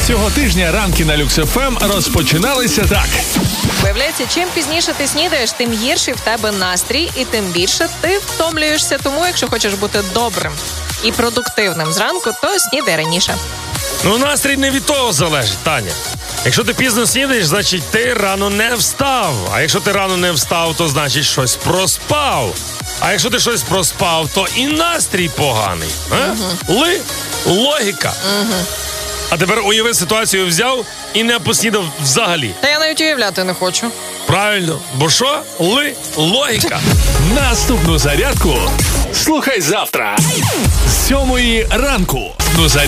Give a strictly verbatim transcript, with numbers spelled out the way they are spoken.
Цього тижня ранки на Люкс еф ем розпочиналися так. Виявляється, чим пізніше ти снідаєш, тим гірший в тебе настрій і тим більше ти втомлюєшся. Тому, якщо хочеш бути добрим і продуктивним зранку, то снідай раніше. Ну, настрій не від того залежить, Таня. Якщо ти пізно снідаєш, значить ти рано не встав. А якщо ти рано не встав, то значить щось проспав. А якщо ти щось проспав, то і настрій поганий. А? Угу. Ли? Логіка. Угу. А тепер уяви ситуацію, взяв і не поснідав взагалі. Та я навіть уявляти не хочу. Правильно. Бо що? Ли? Логіка. Наступну зарядку слухай завтра з сьомої ранку. Ну, зарядку.